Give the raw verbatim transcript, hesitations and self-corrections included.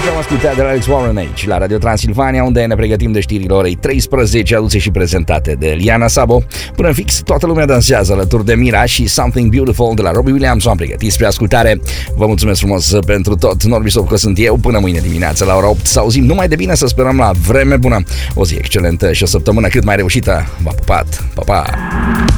ce am ascultat de la Alex Warren aici, la Radio Transilvania, unde ne pregătim de știrile orei treisprezece, aduse și prezentate de Liana Sabo. Până în fix, toată lumea dansează alături de Mira și Something Beautiful de la Robbie Williams. V-am pregătit spre ascultare. Vă mulțumesc frumos pentru tot. Norbisov că sunt eu. Până mâine dimineață la ora opt. Să auzim numai de bine, să sperăm la vreme bună. O zi excelentă și o săptămână cât mai reușită. V-am pupat. Pa, pa!